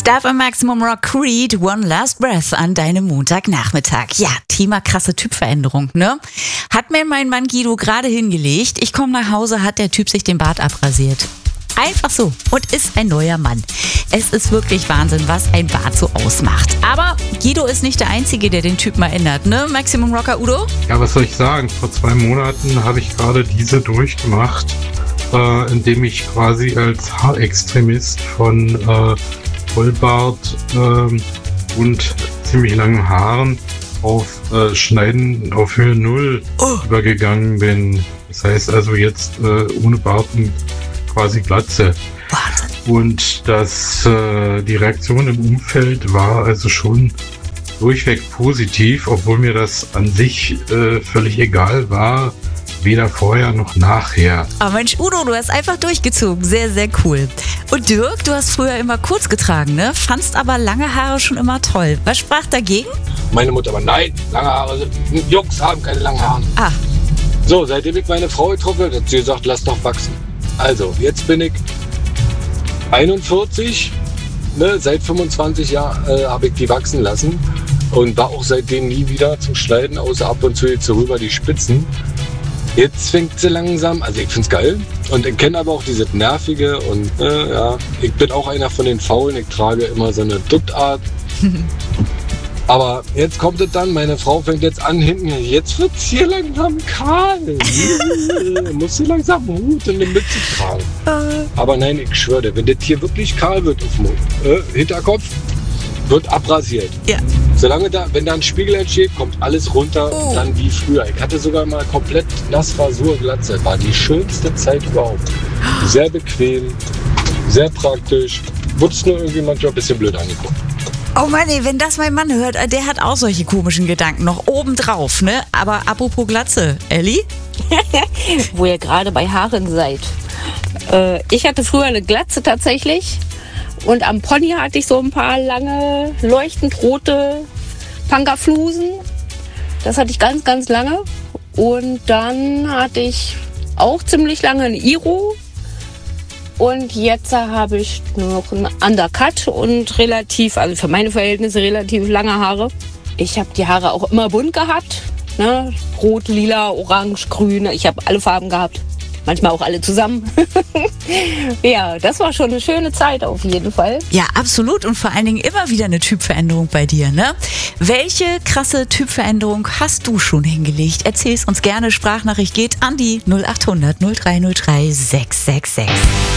Stuff im Maximum Rock Creed, One Last Breath an deinem Montagnachmittag. Ja, Thema krasse Typveränderung, ne? Hat mir mein Mann Guido gerade hingelegt. Ich komme nach Hause, hat der Typ sich den Bart abrasiert. Einfach so und ist ein neuer Mann. Es ist wirklich Wahnsinn, was ein Bart so ausmacht. Aber Guido ist nicht der Einzige, der den Typen ändert, ne? Maximum Rocker Udo? Ja, was soll ich sagen? Vor 2 Monaten habe ich gerade diese durchgemacht, indem ich quasi als Haarextremist von Vollbart und ziemlich langen Haaren auf Schneiden auf Höhe 0 übergegangen bin. Das heißt also jetzt ohne Bart und quasi Glatze. Wahnsinn. Und die Reaktion im Umfeld war also schon durchweg positiv, obwohl mir das an sich völlig egal war, weder vorher noch nachher. Oh Mensch, Udo, du hast einfach durchgezogen. Sehr, sehr cool. Und Dirk, du hast früher immer kurz getragen, ne? Fandst aber lange Haare schon immer toll. Was sprach dagegen? Meine Mutter aber, nein, lange Haare, Jungs haben keine langen Haare. Ah. So, seitdem ich meine Frau getroffen habe, hat sie gesagt, lass doch wachsen. Also, jetzt bin ich 41, ne? Seit 25 Jahren habe ich die wachsen lassen und war auch seitdem nie wieder zum Schneiden, außer ab und zu jetzt so rüber die Spitzen. Jetzt fängt sie langsam, also ich find's geil und ich kenne aber auch dieses Nervige und ja, ich bin auch einer von den Faulen, ich trage immer so eine Duttart. Aber jetzt kommt es dann, meine Frau fängt jetzt an, hinten, jetzt wird's hier langsam kahl. Muss sie langsam Hut und eine Mütze tragen. Aber nein, ich schwöre dir, wenn das hier wirklich kahl wird auf dem Hinterkopf, wird abrasiert. Ja. Solange wenn da ein Spiegel entsteht, kommt alles runter, dann wie früher. Ich hatte sogar mal komplett Nassrasur Glatze. War die schönste Zeit überhaupt. Sehr bequem, sehr praktisch. Wurde es nur irgendwie manchmal ein bisschen blöd angeguckt. Oh Mann, ey, wenn das mein Mann hört, der hat auch solche komischen Gedanken noch obendrauf, ne? Aber apropos Glatze, Elli? Wo ihr gerade bei Haaren seid. Ich hatte früher eine Glatze tatsächlich. Und am Pony hatte ich so ein paar lange, leuchtend rote Pankerflusen. Das hatte ich ganz, ganz lange. Und dann hatte ich auch ziemlich lange ein Iro. Und jetzt habe ich noch einen Undercut und also für meine Verhältnisse relativ lange Haare. Ich habe die Haare auch immer bunt gehabt. Ne? Rot, lila, orange, grün. Ich habe alle Farben gehabt. Manchmal auch alle zusammen. Ja, das war schon eine schöne Zeit auf jeden Fall. Ja, absolut. Und vor allen Dingen immer wieder eine Typveränderung bei dir, ne? Welche krasse Typveränderung hast du schon hingelegt? Erzähl's uns gerne. Sprachnachricht geht an die 0800 0303 666.